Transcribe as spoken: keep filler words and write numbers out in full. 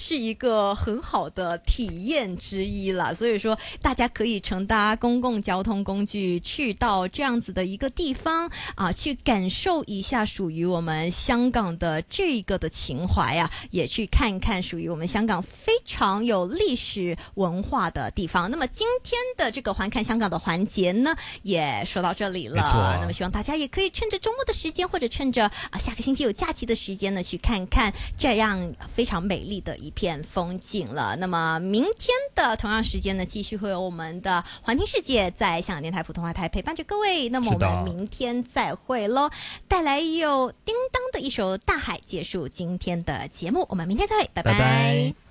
是一个很好的体验之一啦。所以说，大家可以乘搭公共交通工具去到这样子的一个地方啊，去感受一下属于我们香港的这个的情怀啊，也去看看属于我们香港非常有历史文化的地方。那么今天的这个环看香港的环节呢，也说到这里了。 啊、 那么希望大家也可以趁着周末的时间，或者趁着啊下个星期有假期的时间呢，去看看这样非常美丽的一片风景了。那么明天的同样时间呢，继续会有我们的环听世界在香港电台普通话台陪伴着各位。那么我们明天再会咯，带来有叮当的一首《大海》结束今天的节目，我们明天再会，拜拜。 拜拜。